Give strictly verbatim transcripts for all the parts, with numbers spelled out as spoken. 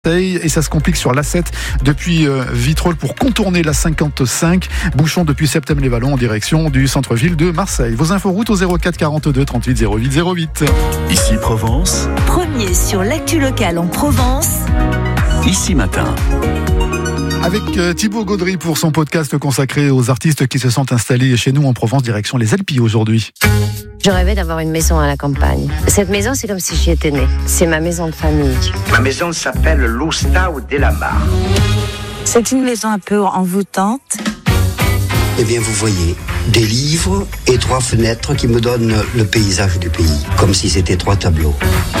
Et ça se complique sur l'A sept depuis euh, Vitrolles pour contourner la cinquante-cinq. Bouchon depuis Septem-les-Vallons en direction du centre-ville de Marseille. Vos infos routes au zéro quatre quarante-deux trente-huit zéro huit zéro huit. Ici Provence. Premier sur l'actu locale en Provence. Ici Matin. Avec euh, Thibaut Gaudry pour son podcast consacré aux artistes qui se sont installés chez nous en Provence, direction les Alpilles aujourd'hui. Je rêvais d'avoir une maison à la campagne. Cette maison, c'est comme si j'y étais née. C'est ma maison de famille. Ma maison s'appelle l'Oustau de la Mare. C'est une maison un peu envoûtante. Eh bien, vous voyez, des livres et trois fenêtres qui me donnent le paysage du pays, comme si c'était trois tableaux.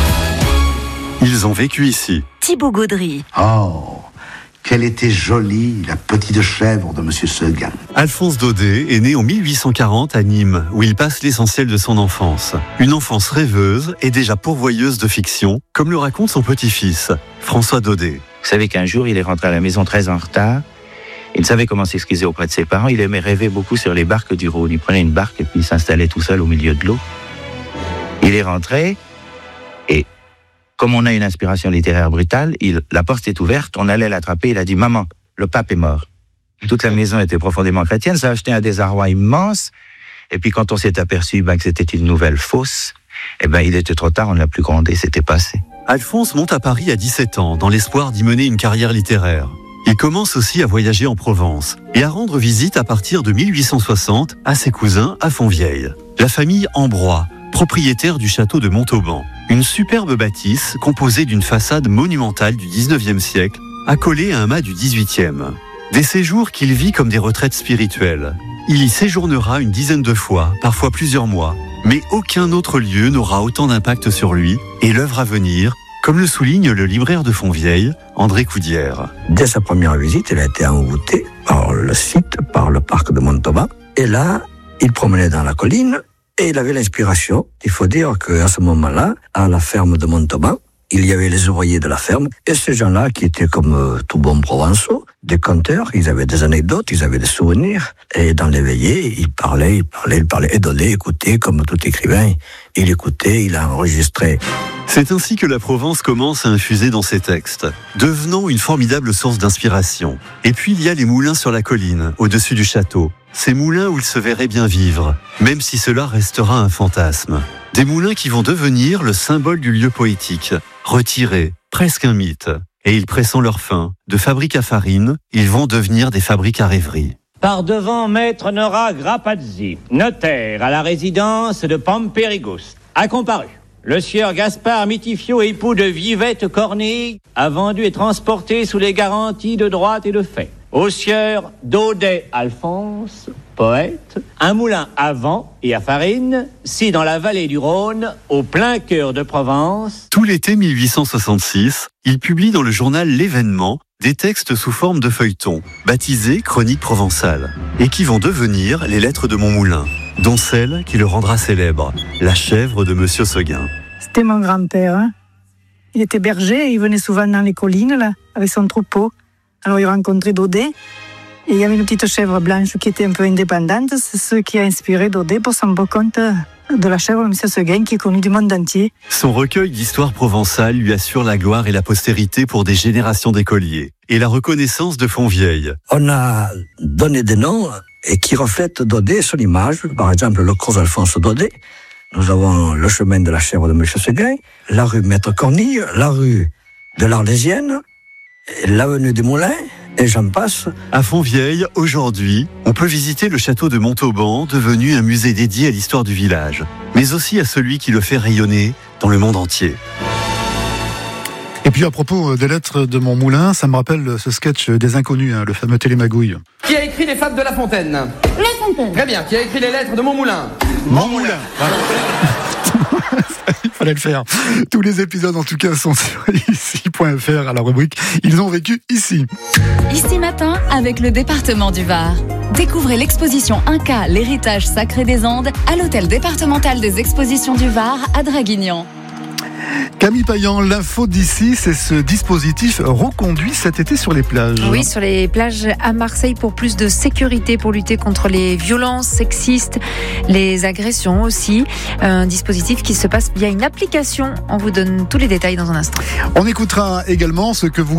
Ils ont vécu ici. Thibaut Gaudry. Oh, quelle était jolie la petite chèvre de Monsieur Seguin. Alphonse Daudet est né en mille huit cent quarante à Nîmes, où il passe l'essentiel de son enfance. Une enfance rêveuse et déjà pourvoyeuse de fiction, comme le raconte son petit-fils, François Daudet. Vous savez qu'un jour, il est rentré à la maison très en retard. Il ne savait comment s'excuser auprès de ses parents. Il aimait rêver beaucoup sur les barques du Rhône. Il prenait une barque et puis il s'installait tout seul au milieu de l'eau. Il est rentré et, comme on a une inspiration littéraire brutale, il, la porte est ouverte, on allait l'attraper, il a dit « Maman, le pape est mort ». Toute la maison était profondément chrétienne, ça a acheté un désarroi immense. Et puis quand on s'est aperçu ben, que c'était une nouvelle fausse, eh ben, il était trop tard, on ne l'a plus grondé, c'était passé. Alphonse monte à Paris à dix-sept ans, dans l'espoir d'y mener une carrière littéraire. Il commence aussi à voyager en Provence et à rendre visite à partir de mille huit cent soixante à ses cousins à Fontvieille. La famille Ambrois, propriétaire du château de Montauban. Une superbe bâtisse composée d'une façade monumentale du dix-neuvième siècle, accolée à un mât du dix-huitième. Des séjours qu'il vit comme des retraites spirituelles. Il y séjournera une dizaine de fois, parfois plusieurs mois, mais aucun autre lieu n'aura autant d'impact sur lui et l'œuvre à venir, comme le souligne le libraire de Fontvieille, André Coudière. Dès sa première visite, il a été envoûté par le site, par le parc de Montauban. Et là, il promenait dans la colline et il avait l'inspiration. Il faut dire qu'à ce moment-là, à la ferme de Montauban, il y avait les ouvriers de la ferme et ces gens-là qui étaient comme euh, tout bons provençaux, des conteurs, ils avaient des anecdotes, ils avaient des souvenirs. Et dans les veillées, ils parlaient, ils parlaient, ils parlaient. Et Daudet écoutait comme tout écrivain. Il écoutait, il a enregistré. C'est ainsi que la Provence commence à infuser dans ses textes, devenant une formidable source d'inspiration. Et puis il y a les moulins sur la colline, au-dessus du château. Ces moulins où il se verrait bien vivre, même si cela restera un fantasme. Des moulins qui vont devenir le symbole du lieu poétique, retiré, presque un mythe. Et ils pressent leur fin. De fabrique à farine, ils vont devenir des fabriques à rêverie. Par devant Maître Nora Grappazzi, notaire à la résidence de Pampérigouste, a comparu. Le sieur Gaspard Mitifio, époux de Vivette Cornille, a vendu et transporté sous les garanties de droit et de fait. Au sieur Daudet Alphonse, poète, un moulin à vent et à farine, si dans la vallée du Rhône, au plein cœur de Provence. Tout l'été mille huit cent soixante-six, il publie dans le journal L'Événement des textes sous forme de feuilletons, baptisés Chroniques provençales, et qui vont devenir les lettres de mon moulin, dont celle qui le rendra célèbre, La chèvre de Monsieur Seguin. C'était mon grand-père. Hein. Il était berger et il venait souvent dans les collines là, avec son troupeau. Alors il rencontrait Daudet et il y avait une petite chèvre blanche qui était un peu indépendante. C'est ce qui a inspiré Daudet pour s'en rendre compte de la chèvre de Monsieur Seguin qui est connue du monde entier. Son recueil d'histoires provençales lui assure la gloire et la postérité pour des générations d'écoliers et la reconnaissance de Fontvieille. On a donné des noms et qui reflètent Daudet et son image. Par exemple, le Cros Alphonse Daudet. Nous avons le chemin de la chèvre de Monsieur Seguin, la rue Maître Cornille, la rue de l'Arlésienne, l'avenue des Moulins, et j'en passe. À Fontvieille, aujourd'hui, on peut visiter le château de Montauban, devenu un musée dédié à l'histoire du village, mais aussi à celui qui le fait rayonner dans le monde entier. Et puis à propos des lettres de mon moulin, ça me rappelle ce sketch des Inconnus, hein, le fameux Télémagouille. Qui a écrit les fables de La Fontaine? La Fontaine. Très bien. Qui a écrit les lettres de mon moulin? Mon moulin. Voilà. Il fallait le faire. Tous les épisodes en tout cas sont sur ici point f r à la rubrique Ils ont vécu ici. Ici Matin avec le département du Var. Découvrez l'exposition Inca, l'héritage sacré des Andes à l'hôtel départemental des expositions du Var à Draguignan. Camille Payan, l'info d'ici, c'est ce dispositif reconduit cet été sur les plages. Oui, sur les plages à Marseille pour plus de sécurité, pour lutter contre les violences sexistes, les agressions aussi. Un dispositif qui se passe via une application. On vous donne tous les détails dans un instant. On écoutera également ce que vous